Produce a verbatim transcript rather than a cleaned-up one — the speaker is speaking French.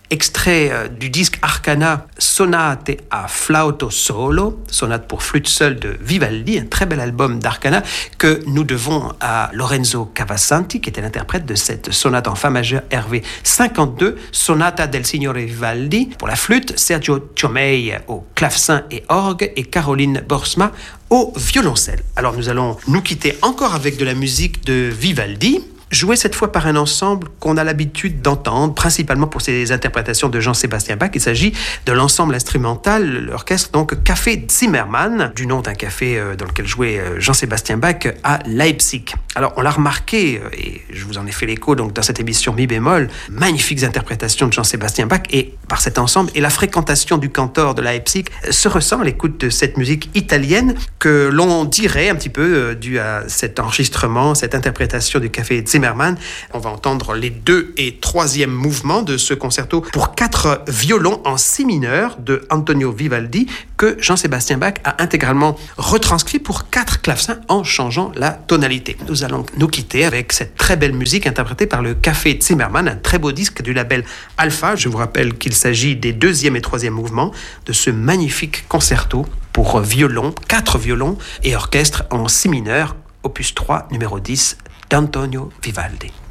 extrait euh, du disque Arcana Sonate a flauto solo, sonate pour flûte seule de Vivaldi, un très bel album d'Arcana que nous devons à Lorenzo Cavasanti, qui était l'interprète de cette sonate en fa majeur R V cinquante-deux, Sonata del Signore Vivaldi. Pour la flûte, Sergio Ciomei au clavecin et orgue et Caroline Borsma au violoncelle. Alors nous allons nous quitter encore avec de la musique de Vivaldi, joué cette fois par un ensemble qu'on a l'habitude d'entendre, principalement pour ses interprétations de Jean-Sébastien Bach. Il s'agit de l'ensemble instrumental, l'orchestre donc Café Zimmermann, du nom d'un café dans lequel jouait Jean-Sébastien Bach à Leipzig. Alors on l'a remarqué, et je vous en ai fait l'écho donc dans cette émission Mi bémol, magnifiques interprétations de Jean-Sébastien Bach et par cet ensemble, et la fréquentation du cantor de Leipzig se ressent à l'écoute de cette musique italienne que l'on dirait un petit peu dû à cet enregistrement, cette interprétation du Café Zimmermann. Zimmermann. On va entendre les deux et troisième mouvements de ce concerto pour quatre violons en si mineur de Antonio Vivaldi que Jean-Sébastien Bach a intégralement retranscrit pour quatre clavecins en changeant la tonalité. Nous allons nous quitter avec cette très belle musique interprétée par le Café Zimmermann, un très beau disque du label Alpha. Je vous rappelle qu'il s'agit des deuxième et troisième mouvements de ce magnifique concerto pour violon, quatre violons et orchestre en si mineur, opus trois, numéro dix, d'Antonio Vivaldi.